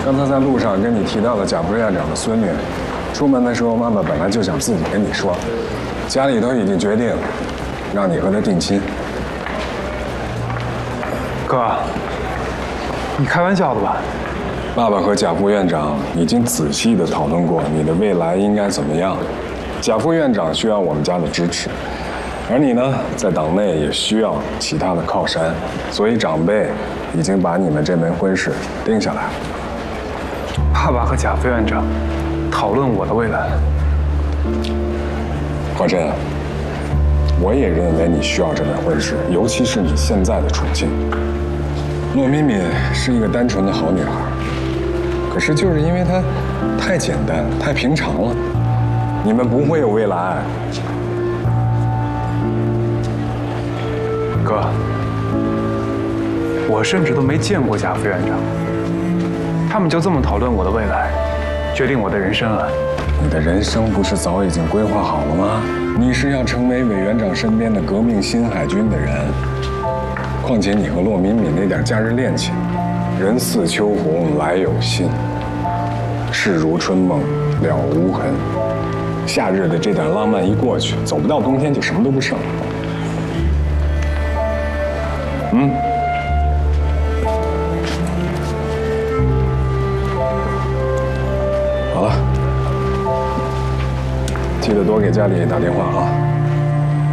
刚才在路上跟你提到了贾副院长的孙女，出门的时候妈妈本来就想自己跟你说，家里都已经决定让你和她定亲。 哥，你开玩笑的吧？ 爸爸和贾副院长已经仔细地讨论过你的未来应该怎么样。贾副院长需要我们家的支持，而你呢，在党内也需要其他的靠山，所以长辈已经把你们这门婚事定下来了。 爸爸和贾副院长讨论我的未来。 华珍，我也认为你需要这门婚事，尤其是你现在的处境。骆敏敏是一个单纯的好女孩，可是就是因为她太简单、太平常了，你们不会有未来。 哥，我甚至都没见过贾副院长，他们就这么讨论我的未来，决定我的人生了。 你的人生不是早已经规划好了吗？你是要成为委员长身边的革命新海军的人。况且你和骆敏敏那点假日恋情，人似秋鸿来有信，事如春梦了无痕。夏日的这点浪漫一过去，走不到冬天就什么都不剩了。好了，记得多给家里打电话啊。